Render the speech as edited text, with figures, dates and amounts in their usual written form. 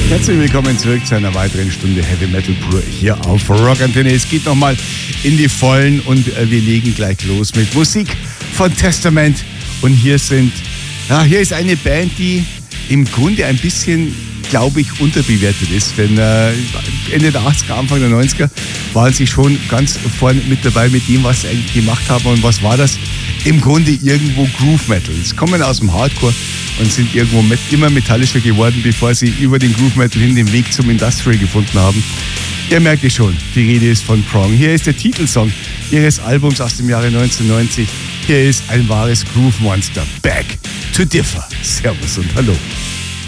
Herzlich willkommen zurück zu einer weiteren Stunde Heavy Metal pur hier auf Rock Antenne. Es geht nochmal in die Vollen und wir legen gleich los mit Musik von Testament. Und hier ist eine Band, die im Grunde ein bisschen, glaube ich, unterbewertet ist. Denn Ende der 80er, Anfang der 90er waren sie schon ganz vorne mit dabei mit dem, was sie eigentlich gemacht haben. Und was war das? Im Grunde irgendwo Groove Metal. Sie kommen aus dem Hardcore und sind irgendwo immer metallischer geworden, bevor sie über den Groove Metal hin den Weg zum Industrial gefunden haben. Ihr merkt es schon, die Rede ist von Prong. Hier ist der Titelsong ihres Albums aus dem Jahre 1990. Hier ist ein wahres Groove Monster. Back to Differ. Servus und hallo.